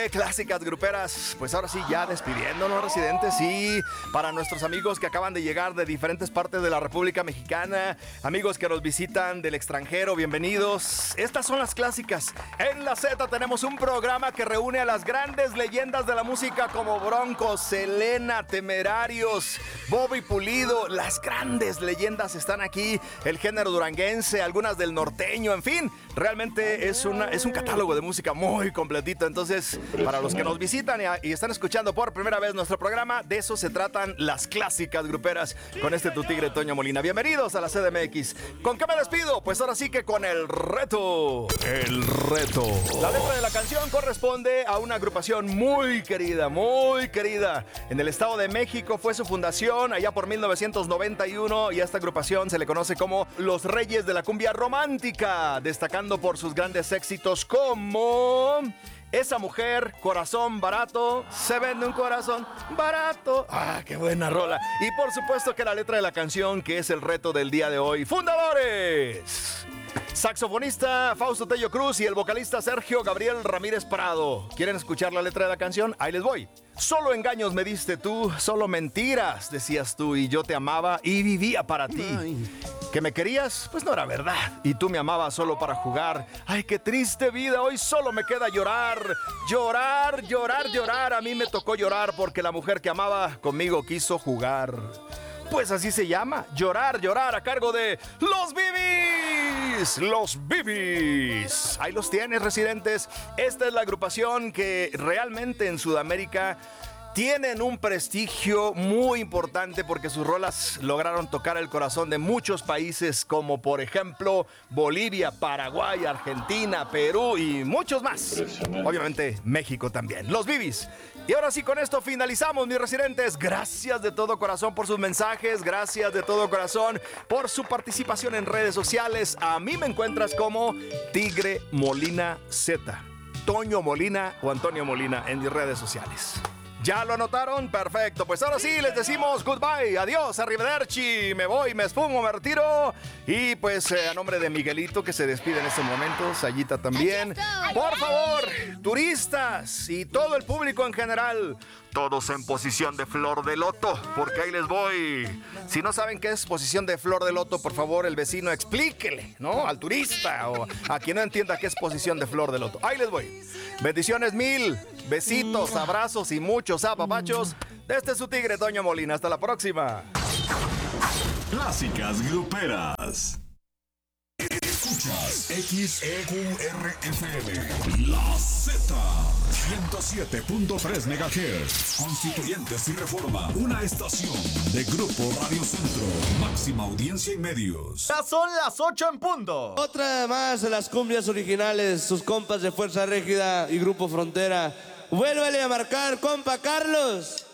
de Clásicas Gruperas. Pues ahora sí, ya despidiéndonos, residentes. Y para nuestros amigos que acaban de llegar de diferentes partes de la República Mexicana, amigos que nos visitan del extranjero, bienvenidos. Estas son las clásicas. En la Z tenemos un programa que reúne a las grandes leyendas de la música como Bronco, Selena, Temerarios, Bobby Pulido. Las grandes leyendas están aquí. El género duranguense, algunas del norteño, en fin. Realmente es un catálogo de música muy completito. Entonces, para los que nos visitan y están escuchando por primera vez nuestro programa, de eso se tratan las clásicas gruperas con este tu tigre Toño Molina. Bienvenidos a la CDMX. ¿Con qué me despido? Pues ahora sí que con el reto. El reto. La letra de la canción corresponde a una agrupación muy querida, muy querida. En el Estado de México fue su fundación allá por 1991 y a esta agrupación se le conoce como los Reyes de la Cumbia Romántica, destacando por sus grandes éxitos como Esa Mujer, Corazón Barato, Se Vende un Corazón Barato. ¡Ah, qué buena rola! Y por supuesto que la letra de la canción, que es el reto del día de hoy. ¡Fundadores! Saxofonista Fausto Tello Cruz y el vocalista Sergio Gabriel Ramírez Prado. ¿Quieren escuchar la letra de la canción? Ahí les voy. Solo engaños me diste tú, solo mentiras decías tú, y yo te amaba y vivía para ti. Ay. ¿Que me querías? Pues no era verdad. Y tú me amabas solo para jugar. Ay, qué triste vida, hoy solo me queda llorar. Llorar, llorar, llorar. A mí me tocó llorar porque la mujer que amaba conmigo quiso jugar. Pues así se llama, Llorar, Llorar, a cargo de Los Bibis. Los Bibis. Ahí los tienes, residentes. Esta es la agrupación que realmente en Sudamérica tienen un prestigio muy importante porque sus rolas lograron tocar el corazón de muchos países como por ejemplo Bolivia, Paraguay, Argentina, Perú y muchos más. Obviamente México también. Los Bibis. Y ahora sí, con esto finalizamos, mis residentes. Gracias de todo corazón por sus mensajes. Gracias de todo corazón por su participación en redes sociales. A mí me encuentras como Tigre Molina Z, Toño Molina o Antonio Molina en mis redes sociales. ¿Ya lo anotaron? Perfecto, pues ahora sí les decimos goodbye, adiós, arrivederci, me voy, me esfumo, me retiro. Y pues a nombre de Miguelito que se despide en este momento, Sayita también. Por favor, turistas y todo el público en general, todos en posición de flor de loto, porque ahí les voy. Si no saben qué es posición de flor de loto, por favor, el vecino explíquele, ¿no? Al turista o a quien no entienda qué es posición de flor de loto. Ahí les voy. Bendiciones mil, besitos, abrazos y muchos apapachos. Desde su tigre Toño Molina. Hasta la próxima. Clásicas Gruperas. Escuchas XEQRFM, La Z, 107.3 MHz, Constituyentes y Reforma, una estación de Grupo Radio Centro, máxima audiencia y medios. Ya son las 8 en punto. Otra más de las cumbias originales, sus compas de Fuerza Régida y Grupo Frontera. Vuélvele a marcar, compa Carlos.